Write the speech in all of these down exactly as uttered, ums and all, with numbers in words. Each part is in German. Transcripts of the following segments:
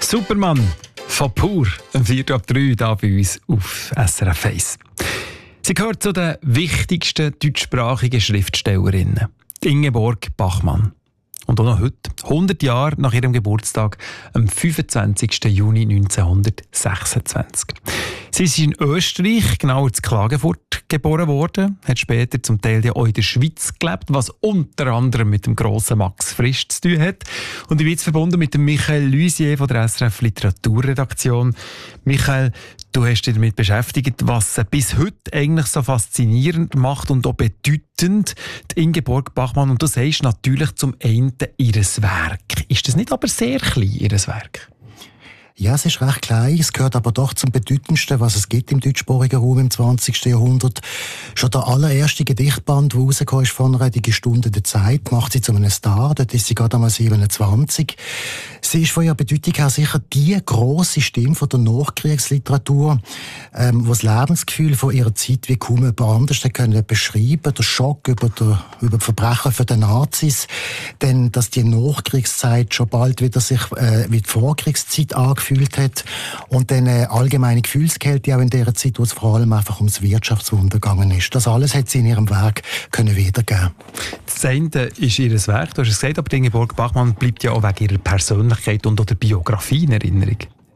Superman von Pur, am vier ab drei hier bei uns auf S R F eins. Sie gehört zu den wichtigsten deutschsprachigen Schriftstellerinnen. Ingeborg Bachmann. Und auch noch heute, hundert Jahre nach ihrem Geburtstag, am fünfundzwanzigsten Juni neunzehnhundertsechsundzwanzig. Sie ist in Österreich, genau in Klagenfurt, geboren worden, hat später zum Teil ja auch in der Schweiz gelebt, was unter anderem mit dem grossen Max Frisch zu tun hat. Und ich bin jetzt verbunden mit dem Michael Luisier von der S R F Literaturredaktion. Michael, du hast dich damit beschäftigt, was sie bis heute eigentlich so faszinierend macht und auch bedeutend, die Ingeborg Bachmann. Und du sagst natürlich zum einen ihres Werk. Ist das nicht aber sehr klein, ihres Werk? Ja, es ist recht klein. Es gehört aber doch zum Bedeutendsten, was es gibt im deutschsprachigen Raum im zwanzigsten Jahrhundert. Schon der allererste Gedichtband, der rausgekommen ist von einer, «Die Stunde der Zeit», macht sie zu einem Star. Dort ist sie gerade einmal siebenundzwanzig. Sie ist von ihrer Bedeutung her sicher die grosse Stimme von der Nachkriegsliteratur, ähm, die das Lebensgefühl von ihrer Zeit wie kaum jemand anders können beschreiben. Der Schock über, der, über die Verbrechen von den Nazis. Denn, dass die Nachkriegszeit schon bald wieder sich äh, wie die Vorkriegszeit angefühlt hat und dann eine allgemeine Gefühlskälte auch in dieser Zeit, wo es vor allem einfach ums Wirtschaftswunder gegangen ist. Das alles hat sie in ihrem Werk können wiedergeben. Das eine ist ihr Werk, du hast es gesagt, aber Ingeborg Bachmann bleibt ja auch wegen ihrer Persönlichkeit und der Biografie in Erinnerung.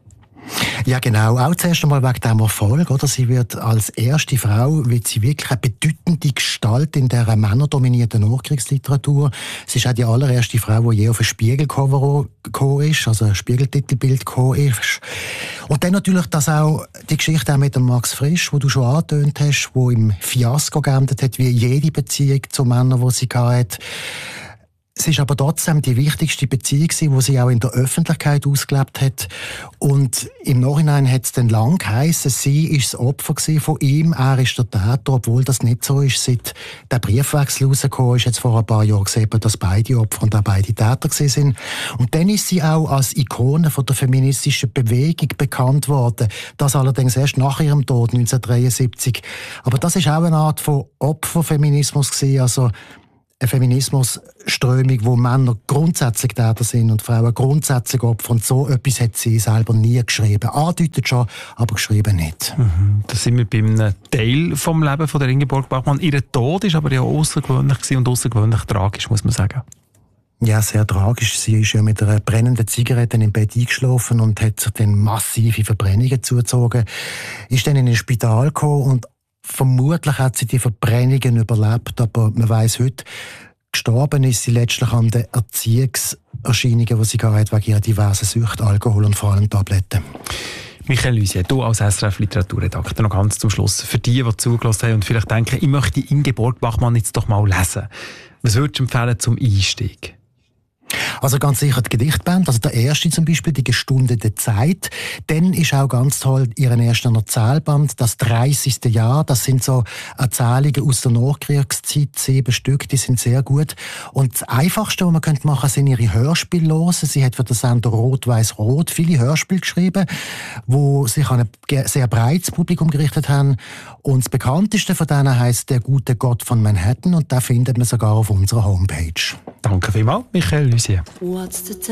Ja, genau. Auch zuerst einmal wegen diesem Erfolg, oder? Sie wird als erste Frau, wird sie wirklich eine bedeutende Gestalt in dieser männerdominierten Nachkriegsliteratur. Sie ist auch die allererste Frau, die je auf ein Spiegelcover gekommen ist, also ein Spiegeltitelbild gekommen ist. Und dann natürlich das auch, die Geschichte auch mit dem Max Frisch, wo du schon angetönt hast, wo im Fiasko geendet hat, wie jede Beziehung zu Männern, die sie hatte. Es ist aber trotzdem die wichtigste Beziehung, die sie auch in der Öffentlichkeit ausgelebt hat. Und im Nachhinein hat es dann lang geheissen, sie ist das Opfer von ihm, er ist der Täter, obwohl das nicht so ist. Seit der Briefwechsel rausgekommen ist, jetzt vor ein paar Jahren gesehen, dass beide Opfer und auch beide Täter sind. Und dann ist sie auch als Ikone von der feministischen Bewegung bekannt worden. Das allerdings erst nach ihrem Tod neunzehnhundertdreiundsiebzig. Aber das ist auch eine Art von Opferfeminismus gewesen, also eine Feminismusströmung, wo Männer grundsätzlich Täter sind und Frauen grundsätzlich Opfer. Und so etwas hat sie selber nie geschrieben. Andeutet schon, aber geschrieben nicht. Mhm. Da sind wir bei einem Teil vom Leben von der Ingeborg Bachmann. Ihr Tod ist aber ja außergewöhnlich und außergewöhnlich tragisch, muss man sagen. Ja, sehr tragisch. Sie ist ja mit einer brennenden Zigarette im Bett eingeschlafen und hat sich dann massive Verbrennungen zugezogen. Ist dann in ein Spital gekommen und vermutlich hat sie die Verbrennungen überlebt, aber man weiss heute, gestorben ist sie letztlich an den Erziehungserscheinungen, die sie hatte, wegen ihrer diversen Süchte, Alkohol und vor allem Tabletten. Michael Luisier, du als S R F Literaturredakteur noch ganz zum Schluss. Für die, die zugelassen haben und vielleicht denken, ich möchte Ingeborg Bachmann jetzt doch mal lesen. Was würdest du empfehlen zum Einstieg? Also ganz sicher die Gedichtband, also der erste zum Beispiel, die Stunde der Zeit. Dann ist auch ganz toll ihren ersten Erzählband, das dreißigste Jahr. Das sind so Erzählungen aus der Nachkriegszeit, sieben Stück, die sind sehr gut. Und das Einfachste, was man könnte machen, sind ihre Hörspiele hören. Sie hat für den Sender Rot-Weiß-Rot viele Hörspiele geschrieben, wo sich an ein sehr breites Publikum gerichtet haben. Und das bekannteste von denen heisst «Der gute Gott von Manhattan» und da findet man sogar auf unserer Homepage. Danke vielmals, Michael Luisier. What's the